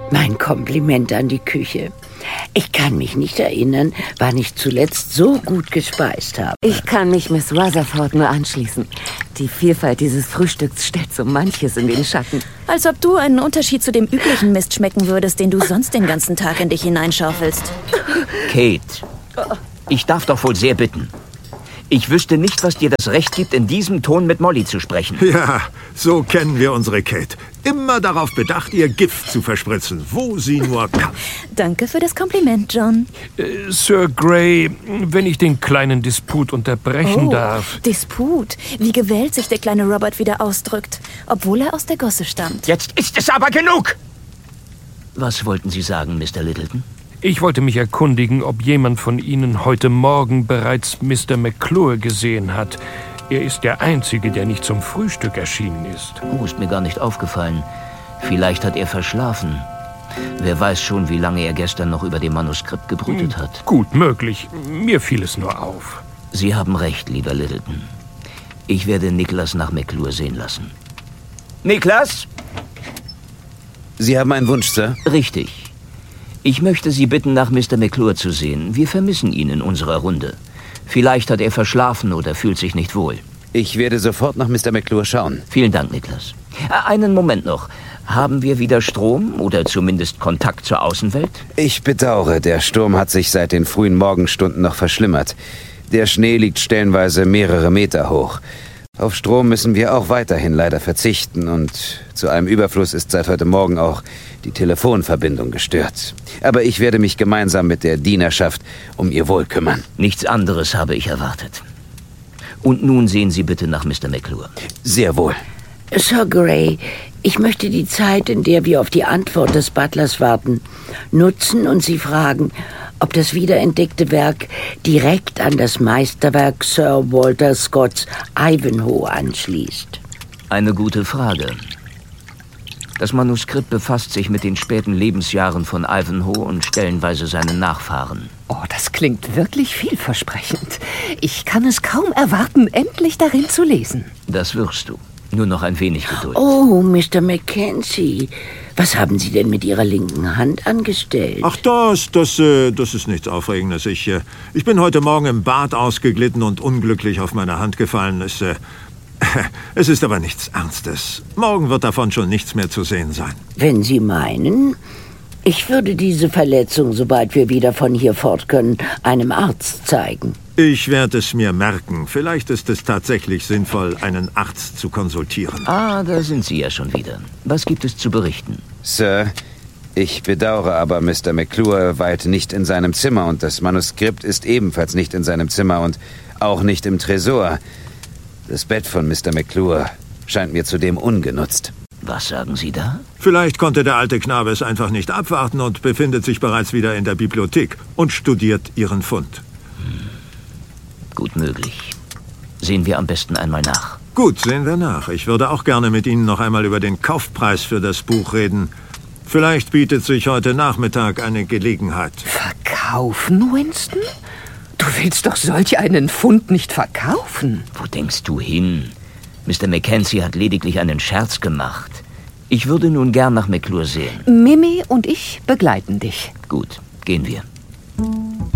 Mein Kompliment an die Küche. Ich kann mich nicht erinnern, wann ich zuletzt so gut gespeist habe. Ich kann mich Miss Rutherford nur anschließen. Die Vielfalt dieses Frühstücks stellt so manches in den Schatten. Als ob du einen Unterschied zu dem üblichen Mist schmecken würdest, den du sonst den ganzen Tag in dich hineinschaufelst. Kate, ich darf doch wohl sehr bitten. Ich wüsste nicht, was dir das Recht gibt, in diesem Ton mit Molly zu sprechen. Ja, so kennen wir unsere Kate. Immer darauf bedacht, ihr Gift zu verspritzen, wo sie nur kann. Danke für das Kompliment, John. Sir Grey, wenn ich den kleinen Disput unterbrechen darf. Disput. Wie gewählt sich der kleine Robert wieder ausdrückt, obwohl er aus der Gosse stammt. Jetzt ist es aber genug! Was wollten Sie sagen, Mr. Littleton? Ich wollte mich erkundigen, ob jemand von Ihnen heute Morgen bereits Mr. McClure gesehen hat. Er ist der Einzige, der nicht zum Frühstück erschienen ist. Oh, ist mir gar nicht aufgefallen. Vielleicht hat er verschlafen. Wer weiß schon, wie lange er gestern noch über dem Manuskript gebrütet hat. Gut möglich. Mir fiel es nur auf. Sie haben recht, lieber Littleton. Ich werde Niklas nach McClure sehen lassen. Niklas? Sie haben einen Wunsch, Sir? Richtig. Ich möchte Sie bitten, nach Mr. McClure zu sehen. Wir vermissen ihn in unserer Runde. Vielleicht hat er verschlafen oder fühlt sich nicht wohl. Ich werde sofort nach Mr. McClure schauen. Vielen Dank, Niklas. Einen Moment noch. Haben wir wieder Strom oder zumindest Kontakt zur Außenwelt? Ich bedauere, der Sturm hat sich seit den frühen Morgenstunden noch verschlimmert. Der Schnee liegt stellenweise mehrere Meter hoch. Auf Strom müssen wir auch weiterhin leider verzichten und zu einem Überfluss ist seit heute Morgen auch die Telefonverbindung gestört. Aber ich werde mich gemeinsam mit der Dienerschaft um ihr Wohl kümmern. Nichts anderes habe ich erwartet. Und nun sehen Sie bitte nach Mr. McClure. Sehr wohl. Sir Grey, ich möchte die Zeit, in der wir auf die Antwort des Butlers warten, nutzen und Sie fragen, ob das wiederentdeckte Werk direkt an das Meisterwerk Sir Walter Scotts Ivanhoe anschließt. Eine gute Frage. Das Manuskript befasst sich mit den späten Lebensjahren von Ivanhoe und stellenweise seinen Nachfahren. Oh, das klingt wirklich vielversprechend. Ich kann es kaum erwarten, endlich darin zu lesen. Das wirst du. Nur noch ein wenig Geduld. Oh, Mr. Mackenzie, was haben Sie denn mit Ihrer linken Hand angestellt? Ach, das ist nichts Aufregendes. Ich bin heute Morgen im Bad ausgeglitten und unglücklich auf meine Hand gefallen. Es ist aber nichts Ernstes. Morgen wird davon schon nichts mehr zu sehen sein. Wenn Sie meinen, ich würde diese Verletzung, sobald wir wieder von hier fort können, einem Arzt zeigen. Ich werde es mir merken. Vielleicht ist es tatsächlich sinnvoll, einen Arzt zu konsultieren. Ah, da sind Sie ja schon wieder. Was gibt es zu berichten? Sir, ich bedauere aber, Mr. McClure weilt nicht in seinem Zimmer und das Manuskript ist ebenfalls nicht in seinem Zimmer und auch nicht im Tresor. Das Bett von Mr. McClure scheint mir zudem ungenutzt. Was sagen Sie da? Vielleicht konnte der alte Knabe es einfach nicht abwarten und befindet sich bereits wieder in der Bibliothek und studiert Ihren Fund. Gut möglich. Sehen wir am besten einmal nach. Gut, sehen wir nach. Ich würde auch gerne mit Ihnen noch einmal über den Kaufpreis für das Buch reden. Vielleicht bietet sich heute Nachmittag eine Gelegenheit. Verkaufen, Winston? Du willst doch solch einen Fund nicht verkaufen. Wo denkst du hin? Mr. Mackenzie hat lediglich einen Scherz gemacht. Ich würde nun gern nach McClure sehen. Mimi und ich begleiten dich. Gut, gehen wir.